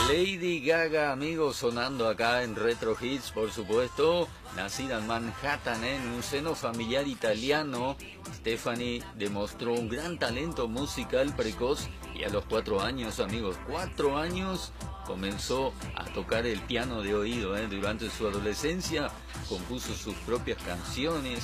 Lady Gaga, amigos, sonando acá en Retro Hits, por supuesto. Nacida en Manhattan, en un seno familiar italiano, Stephanie demostró un gran talento musical precoz y a los 4 años, amigos, 4 años, comenzó a tocar el piano de oído. Durante su adolescencia compuso sus propias canciones.